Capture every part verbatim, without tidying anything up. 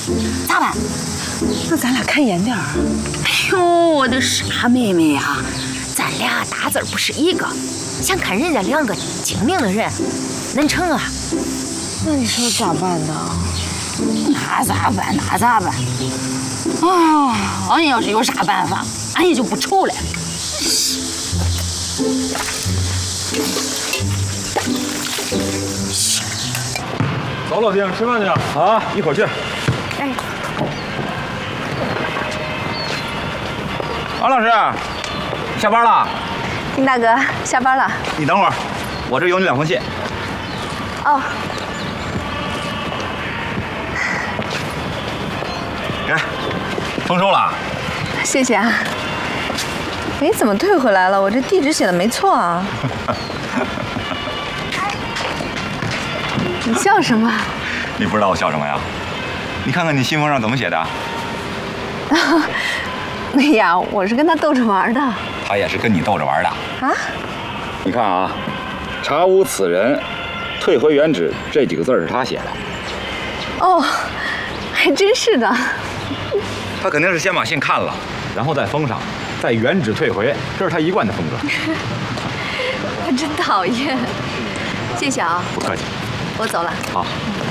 咋办？ 那咱俩看严点儿。 哎呦，我的傻妹妹呀，咱俩大字不是一个，想看人家两个精明的人，能成啊？ 那你说咋办呢？ 那咋办？那咋办？啊，俺要是有啥办法，俺也就不愁了。 走，老丁，吃饭去啊！啊，一会儿去。 哎， 王老师，下班了？ 丁大哥，下班了。 你等会儿，我这有你两封信。 哦。 给，丰收了。 谢谢啊。哎，怎么退回来了？我这地址写的没错啊。你笑什么？ 你不知道我笑什么呀？你看看你信封上怎么写的？ 哎呀，我是跟他逗着玩的。 他也是跟你逗着玩的啊？ 你看啊，查无此人，退回原址这几个字是他写的。 哦，还真是的。 他肯定是先把信看了，然后再封上，再原址退回，这是他一贯的风格。 他真讨厌。谢谢啊。 不客气。 我走了。 好。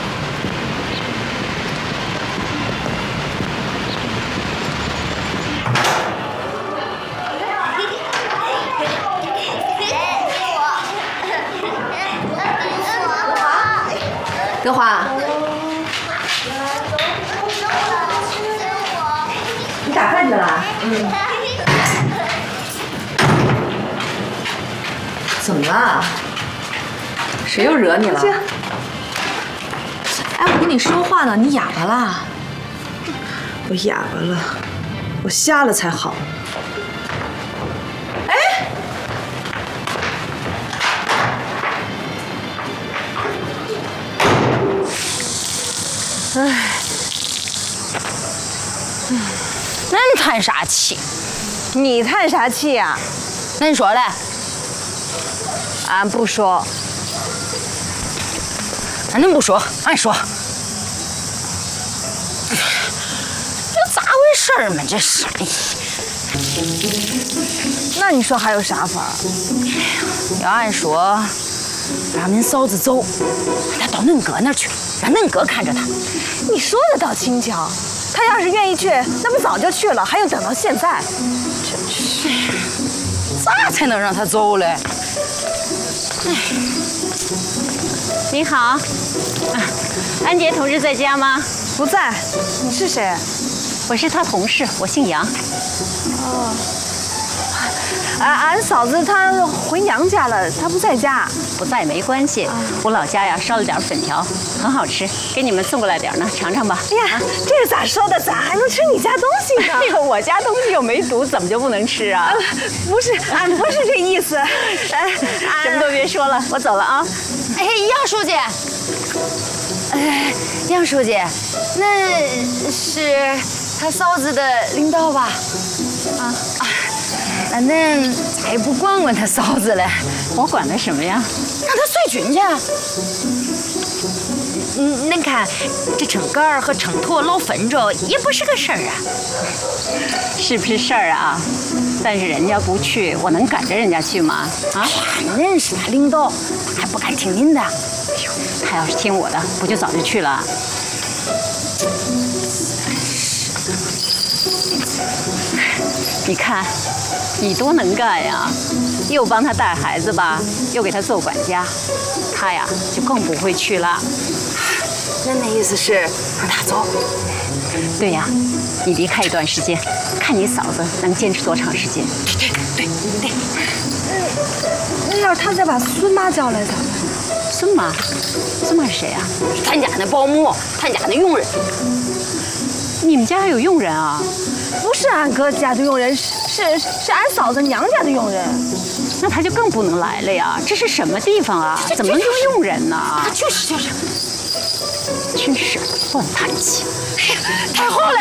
德华，你打饭去了？嗯。怎么了？谁又惹你了？哎，我跟你说话呢，你哑巴啦？ 我哑巴了，我瞎了才好。 哎， 哎，恁叹啥气？ 你叹啥气呀？ 恁说嘞？ 俺不说。 俺能不说？俺说。这咋回事儿嘛？这是。 那你说还有啥法？ 要俺说，让恁嫂子走，她到恁哥那儿去，让恁哥看着她。 你说的倒轻巧，她要是愿意去，那不早就去了，还用等到现在？真是。 咋才能让她走嘞？哎。 你好，啊，安杰同志在家吗？ 不在。你是谁？ 我是他同事，我姓杨。 哦。俺俺嫂子她回娘家了，她不在家。 不在没关系，啊、我老家呀烧了点粉条，很好吃，给你们送过来点呢，尝尝吧。 哎呀，啊、这是咋说的？咋还能吃你家东西呢？ 哎呦，我家东西又没毒，怎么就不能吃啊？ 呃、不是，俺不是这意思。 哎，什么都别说了，我走了啊。 哎，杨书记，哎，杨书记，那是他嫂子的领导吧？啊啊，那恁咋也不管管他嫂子嘞？ 我管他什么呀？ 让他随军去。嗯，恁看这称杆儿和称砣老分着，也不是个事儿啊。 是不是事儿啊？但是人家不去，我能赶着人家去吗？啊！ 恁是他领导，他还不敢听您的。哎呦，他要是听我的，不就早就去了？你看，你多能干呀！又帮他带孩子吧，又给他做管家，他呀就更不会去了。 恁的意思是让他走？ 对呀，你离开一段时间，看你嫂子能坚持多长时间。 对对对对。 那要是他再把孙妈叫来咋办？ 孙妈？孙妈是谁啊？ 咱家那保姆，咱家那佣人。 你们家还有佣人啊？ 不是俺哥家的佣人，是是是俺嫂子娘家的佣人。 那他就更不能来了呀！这是什么地方啊？怎么能用佣人呢？ 就是就是。 真是乱叹气！ 太好了！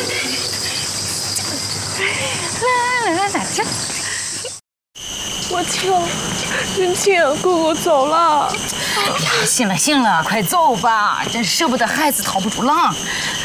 来来来来，这。我求仁庆姑姑走了。 哎呀，行了行了，快走吧，真舍不得孩子套不住狼。